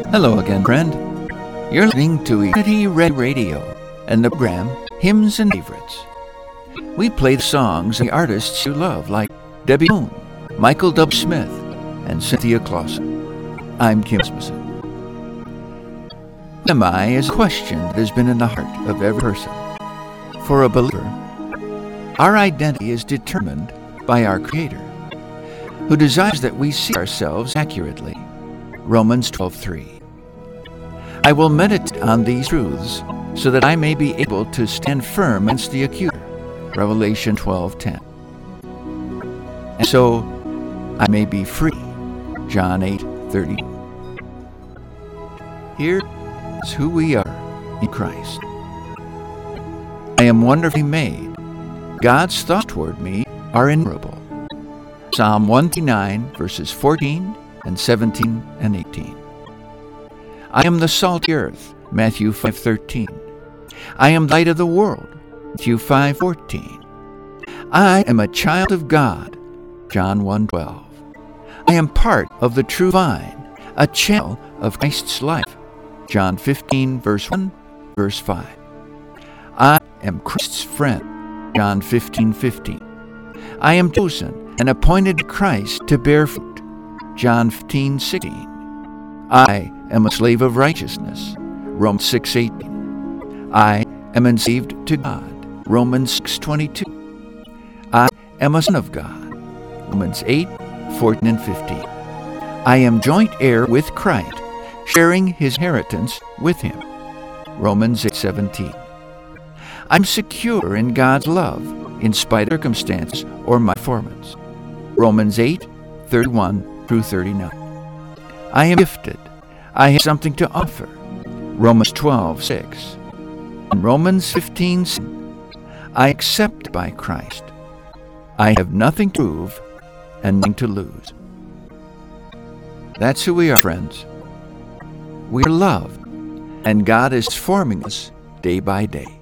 Hello again, friend. You're listening to Eternity Red Radio and the program Hymns and Favorites. We play the songs of the artists you love, like Debbie Moon, Michael W. Smith, and Cynthia Clausen. I'm Kim Asmussen. Who am I is a question that has been in the heart of every person. For a believer, our identity is determined by our Creator, who desires that we see ourselves accurately. Romans 12:3. I will meditate on these truths so that I may be able to stand firm against the accuser. Revelation 12:10. And so I may be free. John 8:30. Here is who we are in Christ. I am wonderfully made. God's thoughts toward me are innumerable. Psalm 139, verses 14 and 17 and 18. I am the salt of the earth, Matthew 5:13. I am the light of the world, Matthew 5:14. I am a child of God, John 1:12. I am part of the true vine, a channel of Christ's life, John 15, verse 1, verse 5. I am Christ's friend, John 15:15. I am chosen and appointed to Christ to bear fruit, John 15:16. I am a slave of righteousness, Romans 6:18. I am enslaved to God, Romans 6:22. I am a son of God, Romans 8:14 and 15. I am joint heir with Christ, sharing his inheritance with him, Romans 8:17. I'm secure in God's love in spite of circumstances or my performance, Romans 8:31 through 39. I am gifted. I have something to offer, Romans 12:6. And Romans 15:6. I am accepted by Christ. I have nothing to prove and nothing to lose. That's who we are, friends. We are loved, and God is forming us day by day.